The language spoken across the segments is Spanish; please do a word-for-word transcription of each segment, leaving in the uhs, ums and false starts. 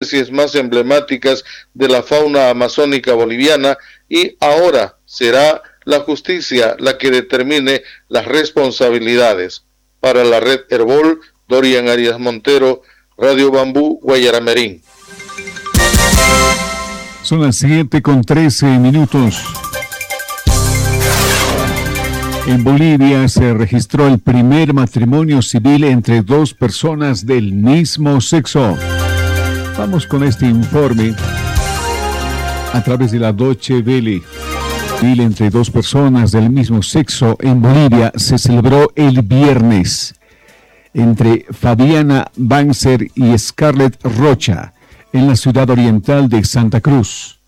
especies más emblemáticas de la fauna amazónica boliviana, y ahora será la justicia la que determine las responsabilidades. Para la red Herbol, Dorian Arias Montero, Radio Bambú, Guayaramerín. Son las siete con trece minutos. En Bolivia se registró el primer matrimonio civil entre dos personas del mismo sexo. Vamos con este informe a través de la Deutsche Welle. Civil entre dos personas del mismo sexo en Bolivia se celebró el viernes entre Fabiana Banzer y Scarlett Rocha en la ciudad oriental de Santa Cruz,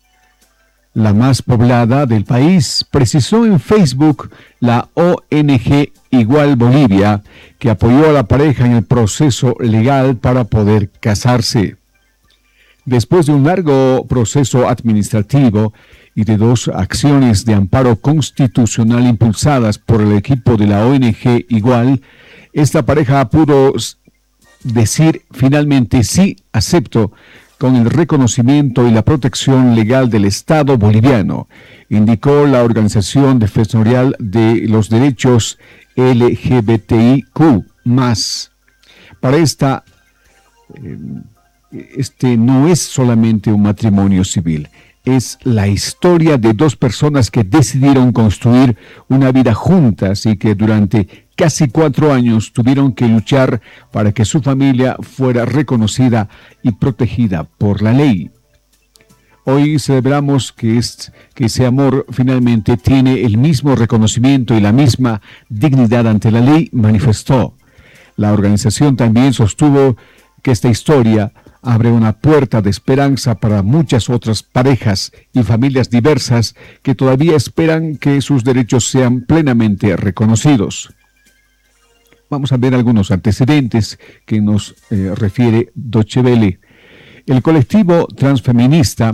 la más poblada del país, precisó en Facebook la O N G Igual Bolivia, que apoyó a la pareja en el proceso legal para poder casarse. Después de un largo proceso administrativo y de dos acciones de amparo constitucional impulsadas por el equipo de la O N G Igual, esta pareja pudo decir finalmente sí, acepto, con el reconocimiento y la protección legal del Estado boliviano, indicó la Organización Defensorial de los Derechos L G B T I Q más. Para esta, eh, este no es solamente un matrimonio civil, es la historia de dos personas que decidieron construir una vida juntas y que durante casi cuatro años tuvieron que luchar para que su familia fuera reconocida y protegida por la ley. Hoy celebramos que, es, que ese amor finalmente tiene el mismo reconocimiento y la misma dignidad ante la ley, manifestó. La organización también sostuvo que esta historia abre una puerta de esperanza para muchas otras parejas y familias diversas que todavía esperan que sus derechos sean plenamente reconocidos. Vamos a ver algunos antecedentes que nos eh, refiere Deutsche Welle. El colectivo transfeminista,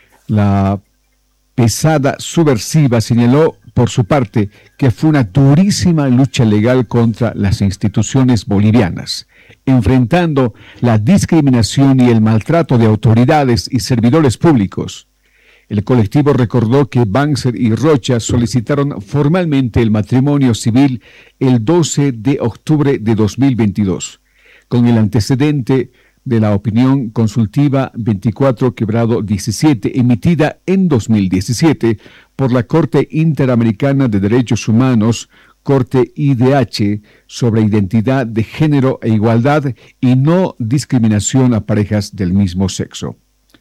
la Pesada Subversiva, señaló por su parte que fue una durísima lucha legal contra las instituciones bolivianas, enfrentando la discriminación y el maltrato de autoridades y servidores públicos. El colectivo recordó que Banzer y Rocha solicitaron formalmente el matrimonio civil el doce de octubre de dos mil veintidós, con el antecedente de la opinión consultiva veinticuatro quebrado diecisiete emitida en dos mil diecisiete por la Corte Interamericana de Derechos Humanos, Corte I D H, sobre identidad de género e igualdad y no discriminación a parejas del mismo sexo.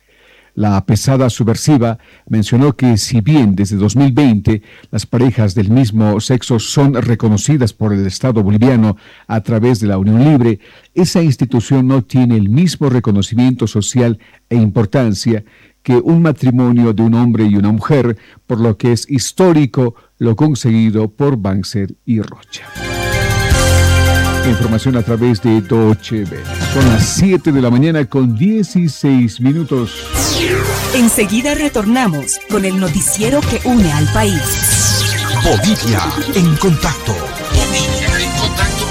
La Pesada Subversiva mencionó que si bien desde dos mil veinte las parejas del mismo sexo son reconocidas por el Estado boliviano a través de la unión libre, esa institución no tiene el mismo reconocimiento social e importancia que un matrimonio de un hombre y una mujer, por lo que es histórico lo conseguido por Banzer y Rocha. Información a través de Deutsche Welle. Son las siete de la mañana con dieciséis minutos. Enseguida retornamos con el noticiero que une al país. Bolivia en contacto. Bolivia en contacto.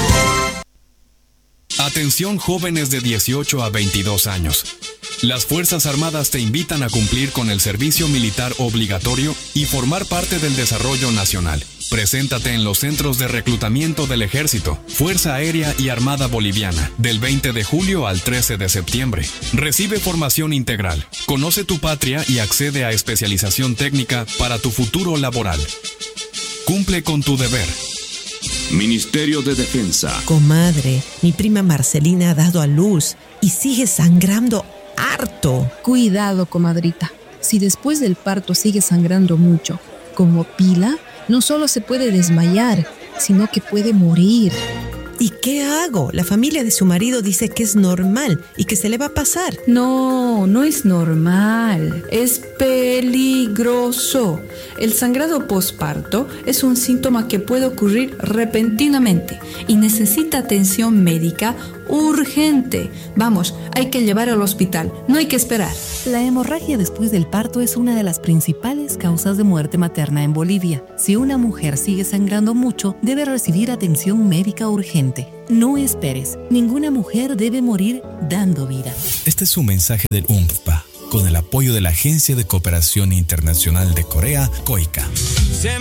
Atención jóvenes de dieciocho a veintidós años. Las Fuerzas Armadas te invitan a cumplir con el servicio militar obligatorio y formar parte del desarrollo nacional. Preséntate en los centros de reclutamiento del Ejército, Fuerza Aérea y Armada Boliviana, del veinte de julio al trece de septiembre. Recibe formación integral, conoce tu patria y accede a especialización técnica para tu futuro laboral. Cumple con tu deber. Ministerio de Defensa. Comadre, mi prima Marcelina ha dado a luz y sigue sangrando harto. Cuidado, comadrita. Si después del parto sigue sangrando mucho, como Pila, no solo se puede desmayar, sino que puede morir. ¿Y qué hago? La familia de su marido dice que es normal y que se le va a pasar. No, no es normal. Es peligroso. El sangrado posparto es un síntoma que puede ocurrir repentinamente y necesita atención médica urgente. Vamos, hay que llevar al hospital, no hay que esperar. La hemorragia después del parto es una de las principales causas de muerte materna en Bolivia. Si una mujer sigue sangrando mucho, debe recibir atención médica urgente. No esperes, ninguna mujer debe morir dando vida. Este es un mensaje del U N F P A, con el apoyo de la Agencia de Cooperación Internacional de Corea, COICA.